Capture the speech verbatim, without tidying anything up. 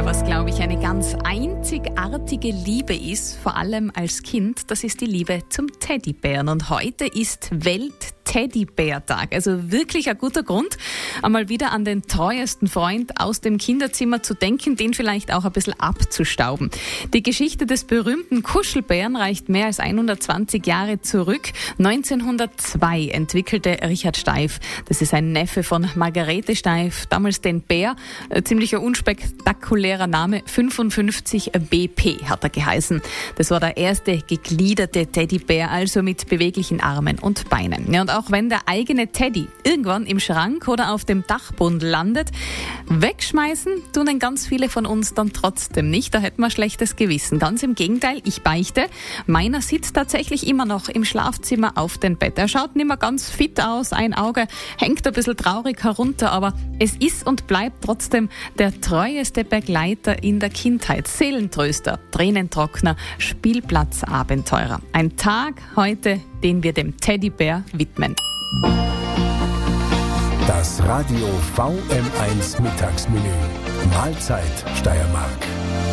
Ja, was, glaube ich, eine ganz einzigartige Liebe ist, vor allem als Kind, das ist die Liebe zum Teddybären. Und heute ist Welt-Teddybär-Tag. Also wirklich ein guter Grund, einmal wieder an den treuesten Freund aus dem Kinderzimmer zu denken, den vielleicht auch ein bisschen abzustauben. Die Geschichte des berühmten Kuschelbären reicht mehr als hundertzwanzig Jahre zurück. neunzehnhundertzwei entwickelte Richard Steif, das ist ein Neffe von Margarete Steif, damals den Bär, äh, ziemlich ein unspektakulärer Name, fünfundfünfzig B P hat er geheißen. Das war der erste gegliederte Teddybär, also mit beweglichen Armen und Beinen. Ja, und auch wenn der eigene Teddy irgendwann im Schrank oder auf dem Dachboden landet, wegschmeißen tun ihn ganz viele von uns dann trotzdem nicht. Da hätten wir schlechtes Gewissen. Ganz im Gegenteil, ich beichte, meiner sitzt tatsächlich immer noch im Schlafzimmer auf dem Bett. Er schaut nicht mehr ganz fit aus, ein Auge hängt ein bisschen traurig herunter, aber es ist und bleibt trotzdem der treueste Begleiter in der Kindheit. Seelentröster, Tränentrockner, Spielplatzabenteurer. Ein Tag heute, den wir dem Teddybär widmen. Das Radio V M eins Mittagsmenü. Mahlzeit Steiermark.